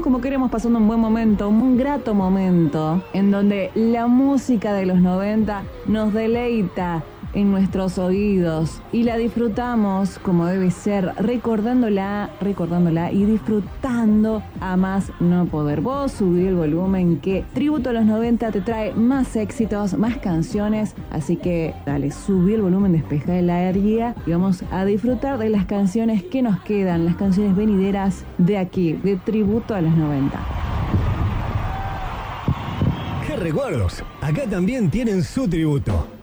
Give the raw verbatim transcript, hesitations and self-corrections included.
como queremos, pasando un buen momento, un grato momento, en donde la música de los noventa nos deleita en nuestros oídos y la disfrutamos como debe ser, recordándola, recordándola y disfrutando a más no poder. Vos subí el volumen, que Tributo a los noventa te trae más éxitos, más canciones, así que dale, subí el volumen, despeja el área y vamos a disfrutar de las canciones que nos quedan, las canciones venideras de aquí, de Tributo a los noventa. ¡Qué recuerdos! Acá también tienen su tributo.